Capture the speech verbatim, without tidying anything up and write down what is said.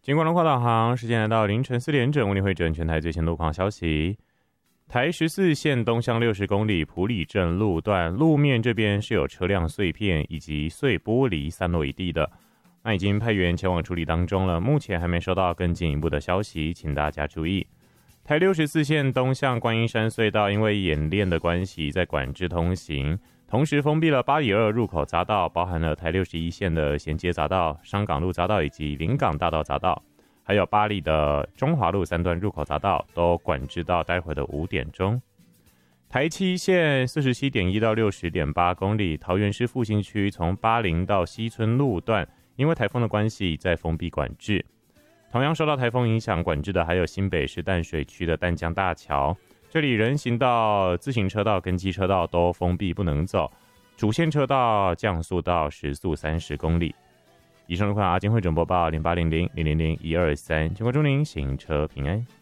经过龙华导航，时间来到凌晨四点整，为您汇整全台最新路况消息。台十四线东向六十公里埔里镇路段路面这边是有车辆碎片以及碎玻璃散落一地的，那已经派员前往处理当中了，目前还没收到更进一步的消息，请大家注意。台六十四线东向观音山隧道因为演练的关系在管制通行，同时封闭了八里二入口匝道，包含了台六十一线的衔接匝道、商港路匝道以及临港大道匝道，还有八里的中华路三段入口匝道都管制到待会的五点钟。台七线 四十七点一 到 六十点八 公里，桃园市复兴区从八林到西村路段因为台风的关系在封闭管制。同样受到台风影响管制的还有新北市淡水区的淡江大桥，这里人行道、自行车道跟机车道都封闭不能走，主线车道降速到时速三十公里。以上路况阿金汇整播报零八零零零零零一二三，经过祝您行车平安。